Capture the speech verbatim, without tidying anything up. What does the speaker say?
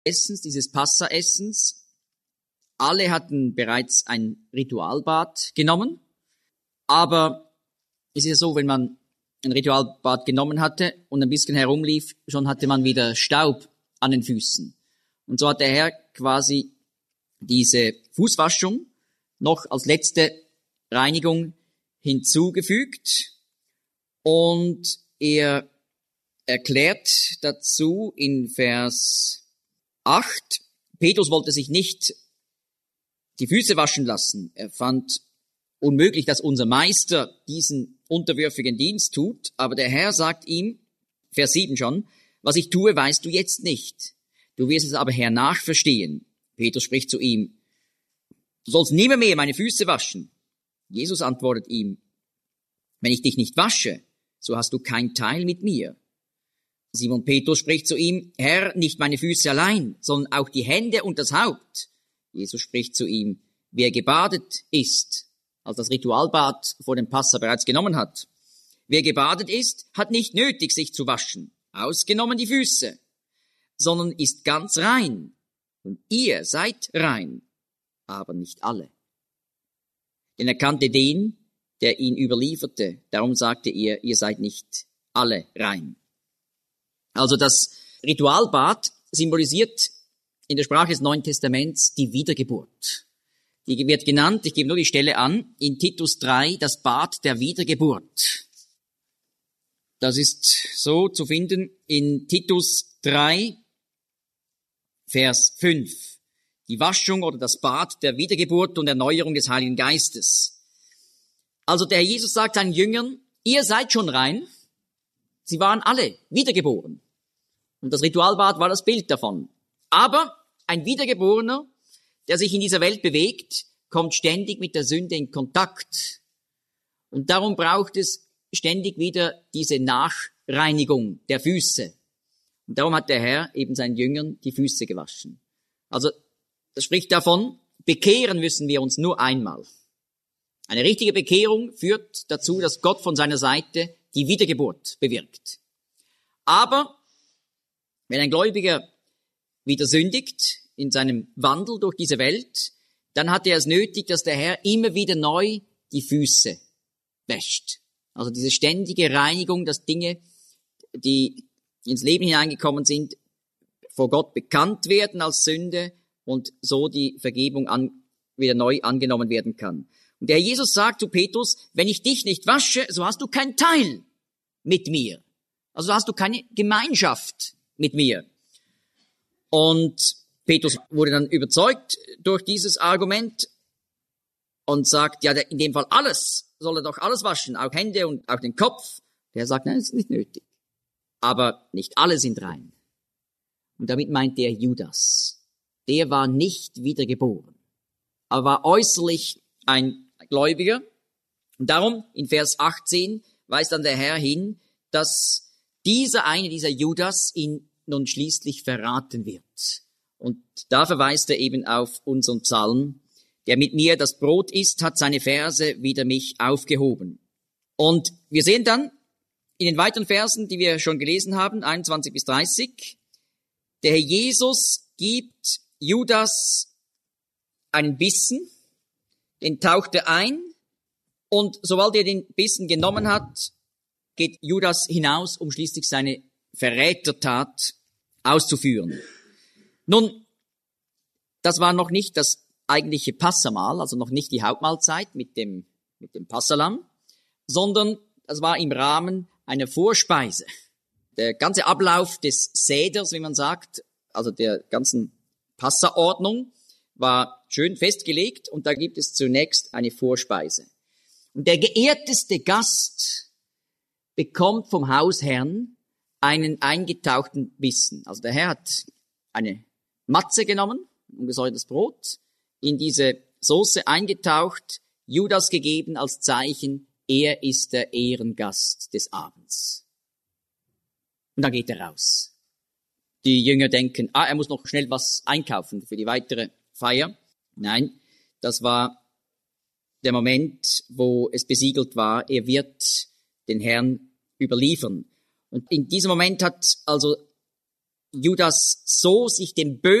Essens, dieses Passa-Essens. Alle hatten bereits ein Ritualbad genommen, aber es ist ja so, wenn man ein Ritualbad genommen hatte und ein bisschen herumlief, schon hatte man wieder Staub an den Füßen. Und so hat der Herr quasi diese Fußwaschung noch als letzte Reinigung hinzugefügt und er erklärt dazu in Vers acht, Petrus wollte sich nicht die Füße waschen lassen. Er fand unmöglich, dass unser Meister diesen unterwürfigen Dienst tut, aber der Herr sagt ihm, Vers sieben schon, was ich tue, weißt du jetzt nicht. Du wirst es aber hernach verstehen. Petrus spricht zu ihm, du sollst nimmer mehr meine Füße waschen. Jesus antwortet ihm, wenn ich dich nicht wasche, so hast du kein Teil mit mir. Simon Petrus spricht zu ihm, Herr, nicht meine Füße allein, sondern auch die Hände und das Haupt. Jesus spricht zu ihm, wer gebadet ist, als das Ritualbad vor dem Passa bereits genommen hat. Wer gebadet ist, hat nicht nötig, sich zu waschen, ausgenommen die Füße, sondern ist ganz rein. Und ihr seid rein, aber nicht alle. Denn er kannte den, der ihn überlieferte. Darum sagte er, ihr seid nicht alle rein. Also das Ritualbad symbolisiert in der Sprache des Neuen Testaments die Wiedergeburt. Die wird genannt, ich gebe nur die Stelle an, in Titus drei, das Bad der Wiedergeburt. Das ist so zu finden in Titus drei, Vers fünf. Die Waschung oder das Bad der Wiedergeburt und Erneuerung des Heiligen Geistes. Also der Herr Jesus sagt seinen Jüngern, ihr seid schon rein. Sie waren alle wiedergeboren. Und das Ritualbad war das Bild davon. Aber ein Wiedergeborener, der sich in dieser Welt bewegt, kommt ständig mit der Sünde in Kontakt. Und darum braucht es ständig wieder diese Nachreinigung der Füße. Und darum hat der Herr eben seinen Jüngern die Füße gewaschen. Also das spricht davon, bekehren müssen wir uns nur einmal. Eine richtige Bekehrung führt dazu, dass Gott von seiner Seite die Wiedergeburt bewirkt. Aber wenn ein Gläubiger wieder sündigt in seinem Wandel durch diese Welt, dann hat er es nötig, dass der Herr immer wieder neu die Füße wäscht. Also diese ständige Reinigung, dass Dinge, die ins Leben hineingekommen sind, vor Gott bekannt werden als Sünde und so die Vergebung an, wieder neu angenommen werden kann. Und der Jesus sagt zu Petrus, wenn ich dich nicht wasche, so hast du keinen Teil mit mir. Also hast du keine Gemeinschaft mit mir. Und Petrus wurde dann überzeugt durch dieses Argument und sagt, ja, in dem Fall alles, soll er doch alles waschen, auch Hände und auch den Kopf. Der sagt, nein, das ist nicht nötig. Aber nicht alle sind rein. Und damit meint der Judas. Der war nicht wiedergeboren, aber war äußerlich ein Gläubiger. Und darum, in Vers achtzehn, weist dann der Herr hin, dass dieser eine, dieser Judas, ihn nun schließlich verraten wird. Und da verweist er eben auf unseren Psalm, der mit mir das Brot isst, hat seine Verse wider mich aufgehoben. Und wir sehen dann in den weiteren Versen, die wir schon gelesen haben, einundzwanzig bis dreißig, der Herr Jesus gibt Judas einen Bissen, den taucht er ein und sobald er den Bissen genommen hat, geht Judas hinaus, um schließlich seine Verrätertat auszuführen. Nun, das war noch nicht das eigentliche Passamahl, also noch nicht die Hauptmahlzeit mit dem, mit dem Passalam, sondern das war im Rahmen einer Vorspeise. Der ganze Ablauf des Seders, wie man sagt, also der ganzen Passaordnung, war schön festgelegt und da gibt es zunächst eine Vorspeise. Und der geehrteste Gast bekommt vom Hausherrn einen eingetauchten Bissen. Also der Herr hat eine Matze genommen, ungesäuertes Brot, in diese Soße eingetaucht, Judas gegeben als Zeichen, er ist der Ehrengast des Abends. Und dann geht er raus. Die Jünger denken, ah, er muss noch schnell was einkaufen für die weitere Feier. Nein, das war der Moment, wo es besiegelt war, er wird den Herrn überliefern. Und in diesem Moment hat also Judas so sich dem